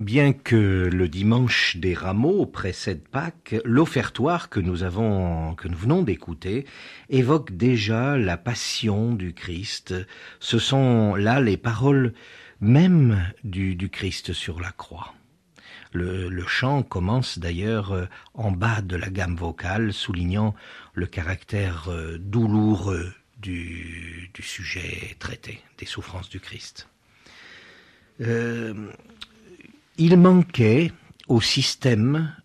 Bien que le dimanche des Rameaux précède Pâques, l'offertoire que nous venons d'écouter évoque déjà la passion du Christ. Ce sont là les paroles même du Christ sur la croix. Le chant commence d'ailleurs en bas de la gamme vocale, soulignant le caractère douloureux du sujet traité, des souffrances du Christ. Il manquait au système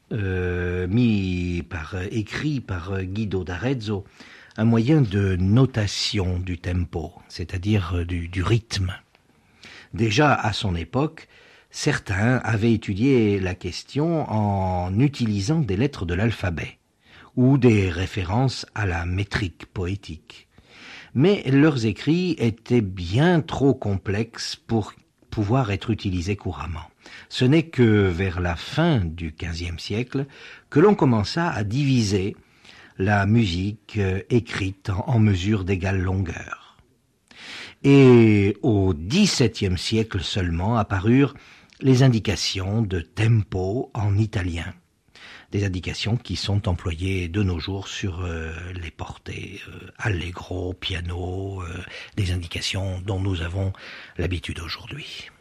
écrit par Guido d'Arezzo un moyen de notation du tempo, c'est-à-dire du rythme. Déjà à son époque, certains avaient étudié la question en utilisant des lettres de l'alphabet ou des références à la métrique poétique. Mais leurs écrits étaient bien trop complexes pour pouvoir être utilisés couramment. Ce n'est que vers la fin du XVe siècle que l'on commença à diviser la musique écrite en mesures d'égale longueur. Et au XVIIe siècle seulement apparurent les indications de tempo en italien. Des indications qui sont employées de nos jours sur les portées allegro, piano, des indications dont nous avons l'habitude aujourd'hui.